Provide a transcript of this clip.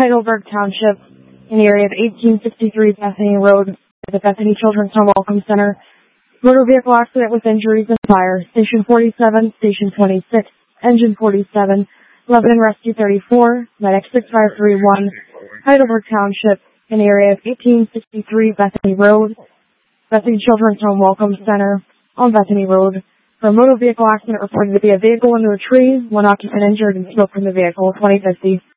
Heidelberg Township, in the area of 1863 Bethany Road, at the Bethany Children's Home Welcome Center. Motor vehicle accident with injuries and fire. Station 47, Station 26, Engine 47, Lebanon Rescue 34, Medic 6531, Heidelberg Township, in the area of 1863 Bethany Road, Bethany Children's Home Welcome Center, on Bethany Road. For a motor vehicle accident reported to be a vehicle into a tree, one occupant injured and smoke from the vehicle, 2050.